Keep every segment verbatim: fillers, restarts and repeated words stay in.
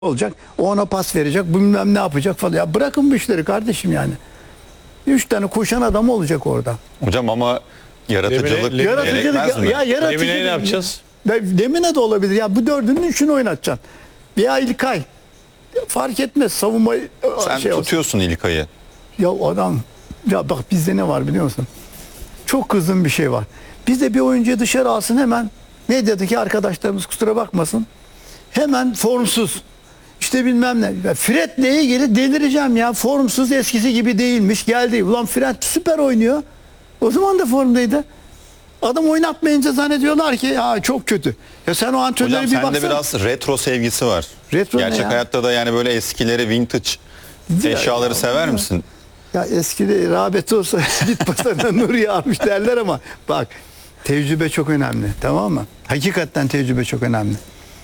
olacak. O ona pas verecek. Bilmem ne yapacak falan. Ya bırakın bu işleri kardeşim yani. Üç tane koşan adam olacak orada. Hocam ama yaratıcılık Lemine- Yaratıcılık gerekmez mi? ya, yaratıcılık. Lemine'yi ne yapacağız? Lemine de olabilir. Ya bu dördünün üçünü oynatacaksın. Veya İlkay. Fark etmez. Savunma Sen şey olsun. tutuyorsun İlkay'ı. Ya adam, ya bak bizde ne var biliyor musun? Çok kızgın bir şey var. Bizde bir oyuncuyu dışarı alsın hemen, medyadaki arkadaşlarımız kusura bakmasın, hemen formsuz. İşte bilmem ne. Ya Fred'le ilgili delireceğim ya. Formsuz, eskisi gibi değilmiş. Geldi. Ulan Fred süper oynuyor. O zaman da formdaydı. Adam oynatmayınca zannediyorlar ki ya çok kötü. Ya sen o antrenöre Hocam bir sende baksana. biraz retro sevgisi var. Retro ne Gerçek ya? hayatta da yani böyle eskileri, vintage Ya- eşyaları ya- sever ya. misin? Ya eskide rağbet olsa bit pasarına nur yağmış derler ama bak, tecrübe çok önemli, tamam mı? Hakikaten tecrübe çok önemli.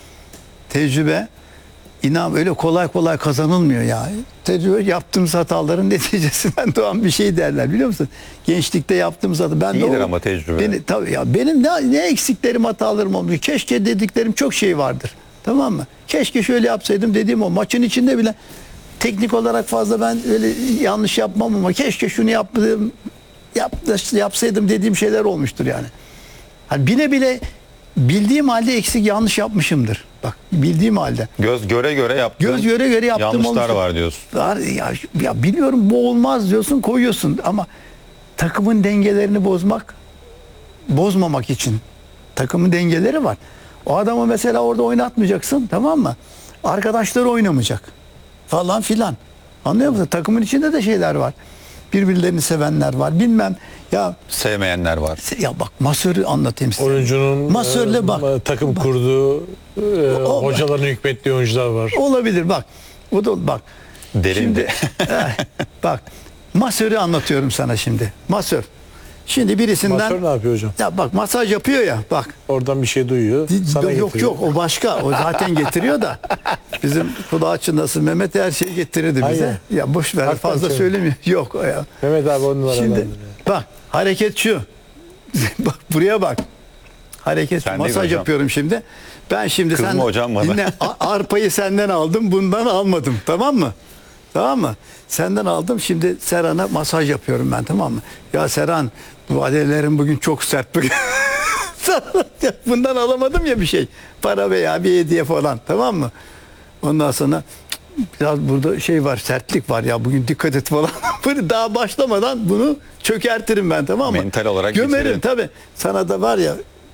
Tecrübe inan öyle kolay kolay kazanılmıyor ya. Tecrübe yaptığımız hataların neticesinden doğan bir şey derler, biliyor musun? Gençlikte yaptığımız hata. Ben de İyidir o- ama tecrübe. Beni, tabii ya benim ne, ne eksiklerim, hatalarım olmuş. Keşke dediklerim çok şey vardır. Tamam mı? Keşke şöyle yapsaydım dediğim o. Maçın içinde bile teknik olarak fazla ben öyle yanlış yapmam ama keşke şunu yaptım, yap, yapsaydım dediğim şeyler olmuştur yani. Hani bile bile bildiğim halde eksik, yanlış yapmışımdır. Bak, bildiğim halde. Göz göre göre yaptığın Göz göre göre yaptığım yanlışlar olmuştur. var diyorsun. Var ya, ya biliyorum bu olmaz diyorsun, koyuyorsun ama takımın dengelerini bozmak, bozmamak için takımın dengeleri var. O adamı mesela orada oynatmayacaksın, tamam mı? Arkadaşları oynamayacak falan filan. Anlıyor musun? Takımın içinde de şeyler var. Birbirlerini sevenler var. Bilmem ya, Sevmeyenler var. ya bak masörü anlatayım size. Oyuncunun Masörle e, bak. takım kurduğu, e, O- hocaların hükmettiği oyuncular var. Olabilir bak. O da bak. Derindi. Şimdi eh, bak, masörü anlatıyorum sana şimdi. Masör. Şimdi birisinden Masör ne yapıyor hocam? ya bak, masaj yapıyor ya bak. Oradan bir şey duyuyor. Sana yok getiriyor. yok, o başka. O zaten getiriyor da. Bizim kulağı çınlasın Mehmet her şeyi getirirdi bize. Aynen. Ya boş ver, Hakikaten fazla şey. söylemiyor. Yok o ya. Mehmet abi on numaralardan. Şimdi bak, hareket şu. Bak buraya bak. Hareket şu. Sendeyiz Masaj hocam. yapıyorum şimdi. Ben şimdi Kızma sen hocam bana. dinle, a- arpayı senden aldım, bundan almadım. Tamam mı? Tamam mı? Senden aldım, şimdi Serhan'a masaj yapıyorum ben, tamam mı? Ya Serhan, bu adelerin bugün çok sert bugün. Bundan alamadım ya bir şey. Para veya bir hediye falan, tamam mı? Ondan sonra biraz burada şey var, sertlik var ya, bugün dikkat et falan. Bunu daha başlamadan bunu çökertirim ben, tamam mı? Mental olarak gömerim bitirir. tabii. Sana da var ya,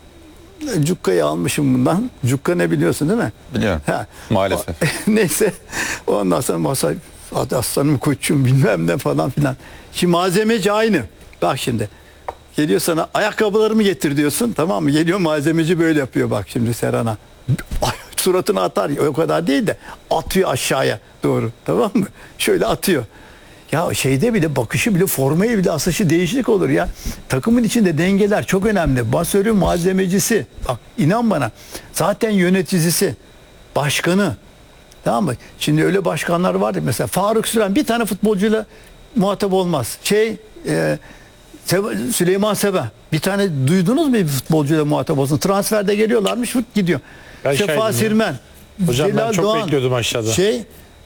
cukkayı almışım bundan. Cukka ne biliyorsun değil mi? Biliyorum. Ha. Maalesef. O- Neyse. Ondan sonra masaj, hadi aslanım koçum bilmem ne falan filan. Şimdi malzemeci aynı. Bak şimdi. Geliyor sana, ayakkabılarımı getir diyorsun, tamam mı? Geliyor malzemeci böyle yapıyor bak şimdi Serhan'a. Ay, suratını atar, o kadar değil de atıyor aşağıya doğru, tamam mı? Şöyle atıyor. Ya şeyde bile, bakışı bile, formayı bile, asışı değişiklik olur ya. Takımın içinde dengeler çok önemli. Masörü, malzemecisi, bak inan bana, zaten yöneticisi, başkanı. Tamam mı? Şimdi öyle başkanlar vardı mesela, Faruk Süren bir tane futbolcuyla muhatap olmaz. Şey e, Seba- Süleyman Seba bir tane duydunuz mu bir futbolcuyla muhatap olsun? Transferde geliyorlarmış, fıt gidiyor. Ben Sefa şahidim ya. Sirmen, Hocam ben Celal çok Doğan, bekliyordum aşağıda. Şey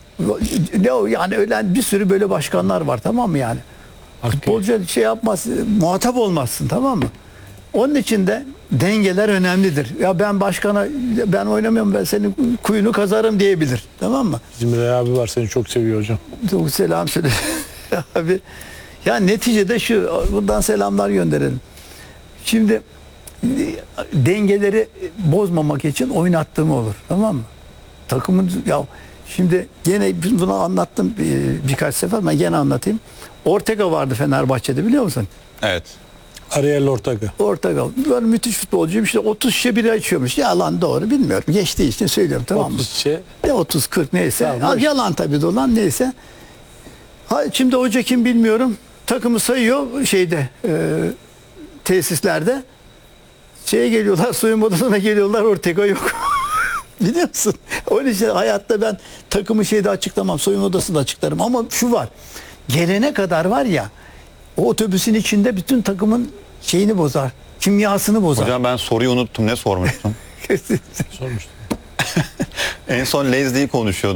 ne o yani, öyle bir sürü böyle başkanlar var, tamam mı yani? Futbolcu şey yapmaz, muhatap olmazsın, tamam mı? Onun için de dengeler önemlidir. Ya ben başkana, ben oynamıyorum, ben senin kuyunu kazarım diyebilir. Tamam mı? Bizim Ray abi var, seni çok seviyor hocam. Çok selam söyle. Abi ya neticede şu, buradan selamlar gönderelim. Şimdi e, dengeleri bozmamak için oynattığım olur. Tamam mı? Takımın ya şimdi gene bunu anlattım bir, birkaç sefer, ben gene anlatayım. Ortega vardı Fenerbahçe'de, biliyor musun? Evet. Ariel Ortega. Ortega böyle müthiş futbolcuyum, işte otuz şişe bira içiyormuş. Yalan doğru bilmiyorum. Geçtiği için söylüyorum, tamam mı? otuz şişe. Ne otuz kırk neyse. Tamam, boş. Yalan tabii, dolan neyse. Ha, şimdi hoca kim bilmiyorum. Takımı sayıyor şeyde, e, tesislerde. Şeye geliyorlar, soyunma odasına geliyorlar, Ortega yok. Biliyor musun? Onun için hayatta ben takımı şeyde açıklamam, soyunma odasında açıklarım. Ama şu var, gelene kadar var ya, o otobüsün içinde bütün takımın şeyini bozar, kimyasını bozar. Hocam ben soruyu unuttum. Ne sormuştum? Sormuştum. En son Leslie'yi konuşuyorduk.